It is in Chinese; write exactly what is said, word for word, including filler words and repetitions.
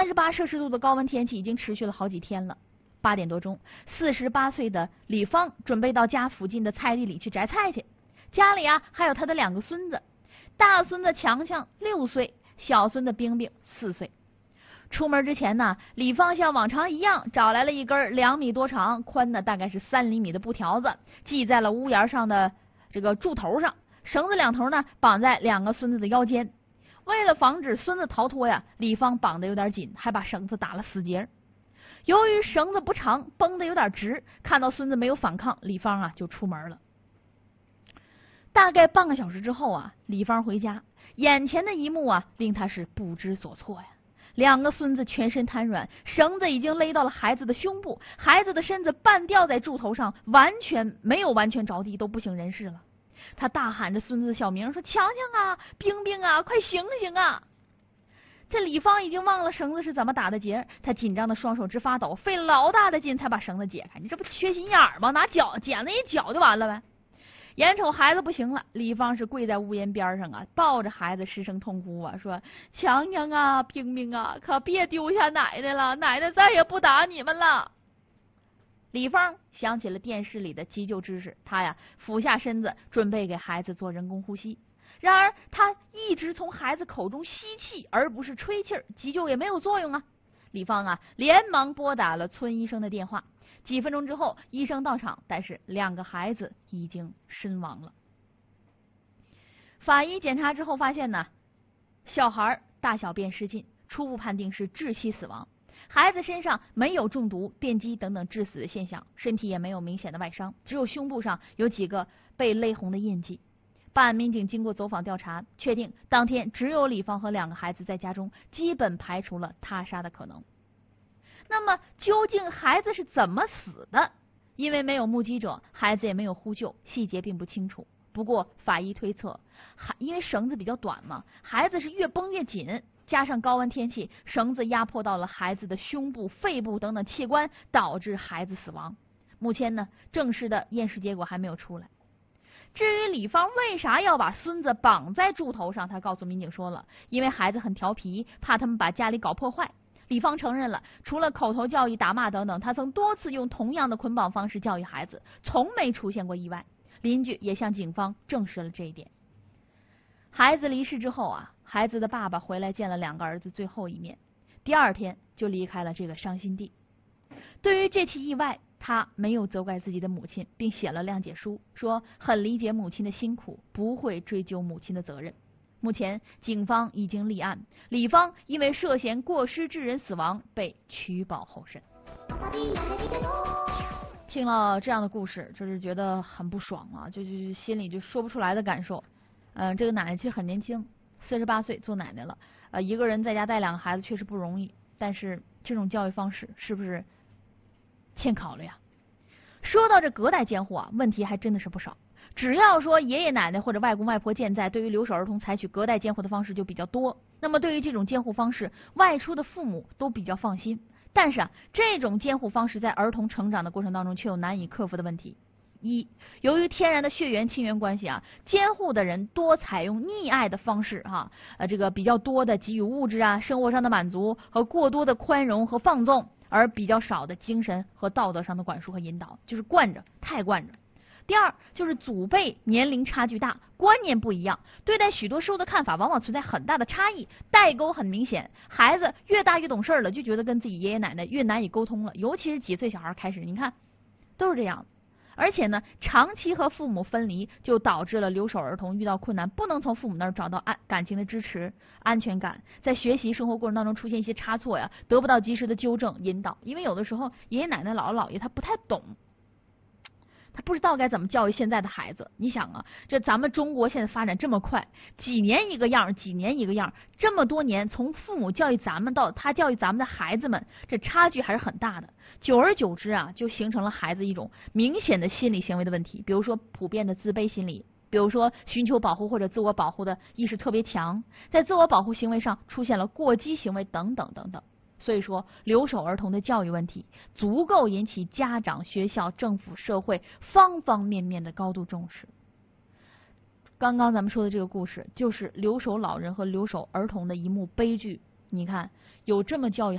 十八摄氏度的高温天气已经持续了好几天了。八点多钟，四十八岁的李芳准备到家附近的菜地里去摘菜去。家里啊还有他的两个孙子，大孙子强强六岁，小孙子冰冰四岁。出门之前呢，李芳像往常一样找来了一根两米多长、宽呢大概是三厘米的布条子，系在了屋檐上的这个柱头上，绳子两头呢绑在两个孙子的腰间。为了防止孙子逃脱呀，李芳绑得有点紧，还把绳子打了死结。由于绳子不长，绷得有点直，看到孙子没有反抗，李芳啊就出门了。大概半个小时之后啊，李芳回家，眼前的一幕啊令他是不知所措呀。两个孙子全身瘫软，绳子已经勒到了孩子的胸部，孩子的身子半吊在柱头上，完全没有完全着地，都不省人事了。他大喊着孙子的小名，说：“强强啊，冰冰啊，快醒醒啊！”这李芳已经忘了绳子是怎么打的结，他紧张的双手直发抖，费老大的劲才把绳子解开。你这不缺心眼儿吗？拿脚剪了一脚就完了呗。眼瞅孩子不行了，李芳是跪在屋檐边上啊，抱着孩子失声痛哭啊，说：“强强啊，冰冰啊，可别丢下奶奶了，奶奶再也不打你们了。”李芳想起了电视里的急救知识，她呀俯下身子准备给孩子做人工呼吸。然而她一直从孩子口中吸气，而不是吹气儿，急救也没有作用啊。李芳啊连忙拨打了村医生的电话。几分钟之后，医生到场，但是两个孩子已经身亡了。法医检查之后发现呢，小孩大小便失禁，初步判定是窒息死亡。孩子身上没有中毒、电击等等致死的现象，身体也没有明显的外伤，只有胸部上有几个被勒红的印记。办案民警经过走访调查，确定当天只有李芳和两个孩子在家中，基本排除了他杀的可能。那么究竟孩子是怎么死的？因为没有目击者，孩子也没有呼救，细节并不清楚。不过法医推测，因为绳子比较短嘛，孩子是越绷越紧，加上高温天气，绳子压迫到了孩子的胸部、肺部等等器官，导致孩子死亡。目前呢，正式的验尸结果还没有出来。至于李芳为啥要把孙子绑在柱头上，他告诉民警说了，因为孩子很调皮，怕他们把家里搞破坏。李芳承认了，除了口头教育、打骂等等，他曾多次用同样的捆绑方式教育孩子，从没出现过意外。邻居也向警方证实了这一点。孩子离世之后啊，孩子的爸爸回来见了两个儿子最后一面，第二天就离开了这个伤心地。对于这起意外，他没有责怪自己的母亲，并写了谅解书，说很理解母亲的辛苦，不会追究母亲的责任。目前警方已经立案，李芳因为涉嫌过失致人死亡被取保候审。听了这样的故事，就是觉得很不爽啊，就就心里就说不出来的感受。嗯、呃，这个奶奶其实很年轻，四十八岁做奶奶了，呃，一个人在家带两个孩子确实不容易，但是这种教育方式是不是欠考虑啊？说到这隔代监护啊，问题还真的是不少。只要说爷爷奶奶或者外公外婆健在，对于留守儿童采取隔代监护的方式就比较多。那么对于这种监护方式，外出的父母都比较放心。但是啊，这种监护方式在儿童成长的过程当中却有难以克服的问题。一，由于天然的血缘亲缘关系啊，监护的人多采用溺爱的方式哈、啊，呃，这个比较多的给予物质啊、生活上的满足和过多的宽容和放纵，而比较少的精神和道德上的管束和引导，就是惯着，太惯着。第二，就是祖辈年龄差距大，观念不一样，对待许多事物的看法往往存在很大的差异，代沟很明显。孩子越大越懂事了，就觉得跟自己爷爷奶奶越难以沟通了，尤其是几岁小孩开始，你看都是这样。而且呢，长期和父母分离，就导致了留守儿童遇到困难不能从父母那儿找到安感情的支持、安全感，在学习生活过程当中出现一些差错呀，得不到及时的纠正引导。因为有的时候爷爷奶奶、姥姥姥爷他不太懂。他不知道该怎么教育现在的孩子。你想啊，这咱们中国现在发展这么快，几年一个样，几年一个样，这么多年，从父母教育咱们到他教育咱们的孩子们，这差距还是很大的。久而久之啊，就形成了孩子一种明显的心理行为的问题，比如说普遍的自卑心理，比如说寻求保护或者自我保护的意识特别强，在自我保护行为上出现了过激行为等等等等。所以说，留守儿童的教育问题足够引起家长、学校、政府、社会方方面面的高度重视。刚刚咱们说的这个故事，就是留守老人和留守儿童的一幕悲剧。你看，有这么教育